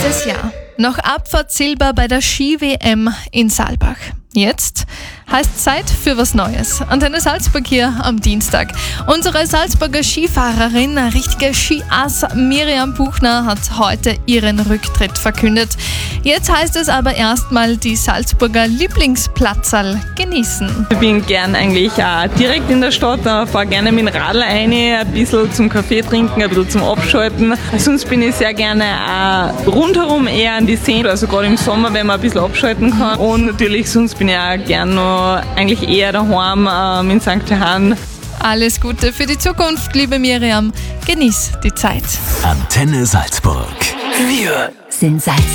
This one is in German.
Letztes Jahr noch Abfahrtsilber bei der Ski-WM in Saalbach. Jetzt heißt Zeit für was Neues. Antenne Salzburg hier am Dienstag. Unsere Salzburger Skifahrerin, eine richtige Skiass Miriam Buchner, hat heute ihren Rücktritt verkündet. Jetzt heißt es aber erstmal die Salzburger Lieblingsplatzerl genießen. Ich bin gern eigentlich auch direkt in der Stadt, fahre gerne mit dem Radl rein, ein bisschen zum Kaffee trinken, ein bisschen zum Abschalten. Sonst bin ich sehr gerne auch rundherum eher an die Seen, also gerade im Sommer, wenn man ein bisschen abschalten kann. Und natürlich sonst bin ich auch gern noch eigentlich eher daheim in St. Johann. Alles Gute für die Zukunft, liebe Miriam. Genieß die Zeit. Antenne Salzburg. Wir sind Salzburg.